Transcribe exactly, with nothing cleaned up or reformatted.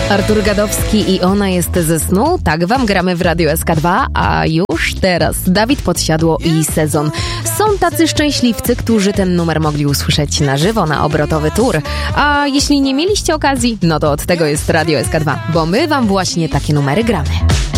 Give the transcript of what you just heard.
Artur Gadowski i Ona jest ze snu. Tak wam gramy w Radio S K dwa, a już teraz Dawid Podsiadło i Sezon. Są tacy szczęśliwcy, którzy ten numer mogli usłyszeć na żywo na obrotowy tour. A jeśli nie mieliście okazji, no to od tego jest Radio S K dwa, bo my wam właśnie takie numery gramy.